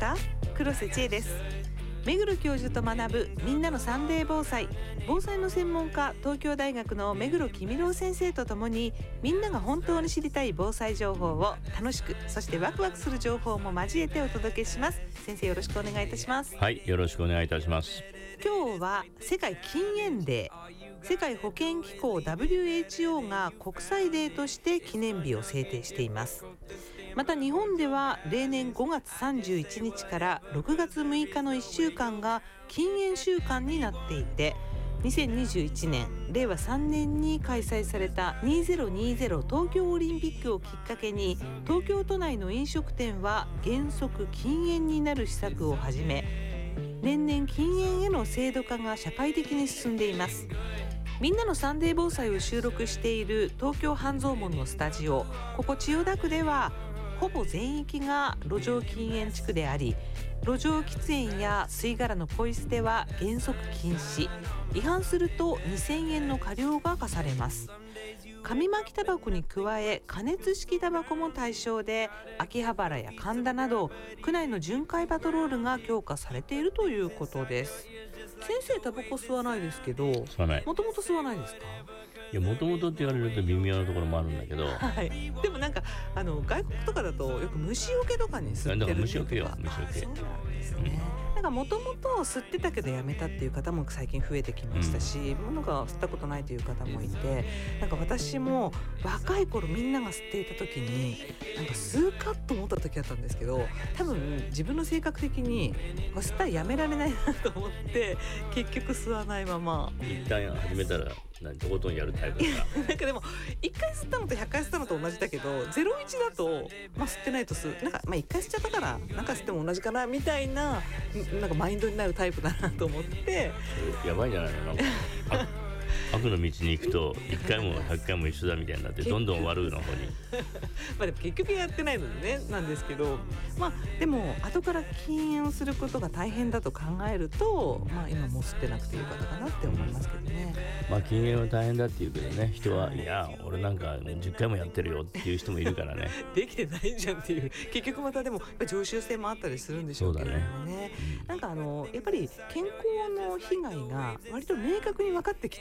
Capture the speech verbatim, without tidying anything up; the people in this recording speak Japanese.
か？黒瀬千恵です。目黒教授と学ぶみんなのサンデー防災。防災の専門家、東京大学の目黒公郎先生とともに、みんなが本当に知りたい防災情報を楽しく、そしてワクワクする情報も交えてお届けします。先生、よろしくお願いいたします。 はい、よろしくお願いいたします。 今日は世界禁煙デー。世界保健機構 ダブリューエイチオー が国際デーとして記念日を制定しています。また日本では例年ごがつさんじゅういちにちからろくがつむいかのいっしゅうかんが禁煙週間になっていて、にせんにじゅういちねんれいわさんねんに開催されたにせんにじゅう東京オリンピックをきっかけに、東京都内の飲食店は原則禁煙になる施策を始め、年々禁煙への制度化が社会的に進んでいます。みんなのサンデー防災を収録している東京半蔵門のスタジオ、ここ千代田区ではほぼ全域が路上禁煙地区であり、路上喫煙や吸い殻のポイ捨ては原則禁止、違反するとにせんえんの過料が課されます。紙巻きタバコに加え加熱式タバコも対象で、秋葉原や神田など区内の巡回パトロールが強化されているということです。先生、タバコ吸わないですけど、 吸わない。 もともと吸わないですか？ いや、もともとって言われると微妙なところもあるんだけど、 はい、でもなんかあの外国とかだとよく虫除けとかに吸ってるっていうか、 虫除けよ、虫除け。 そうなんですね、うん、なんかもともと吸ってたけどやめたっていう方も最近増えてきましたし、うん、なんか吸ったことないという方もいて、なんか私も若い頃みんなが吸っていた時になんか吸うかと思った時あったんですけど、多分自分の性格的に吸ったらやめられないなと思って結局吸わないまま、 一旦始めたらとことんやるタイプだからなんかでもいっかい吸ったのとひゃっかい吸ったのと同じだけど、ゼロイチだと、まあ、吸ってないと吸う、なんか、まあ、いっかい吸っちゃったからなんか吸っても同じかなみたいな、なんかマインドになるタイプだなと思って。 やばいんじゃないの？なんか悪の道に行くといっかいもひゃっかいも一緒だみたいになってどんどん悪の方にまあでも結局やってないのでねなんですけど、まあでも後から禁煙をすることが大変だと考えると、まあ今もう吸ってなくてよかったかなって思いますけどね。 まあ禁煙は大変だって言うけどね、人はいや俺なんかじゅっかいもやってるよっていう人もいるからねできてないじゃんっていう、結局またでも常習性もあったりするんでしょうけれども ね, ね、うん、なんかあのやっぱり健康の被害が割と明確に分かってき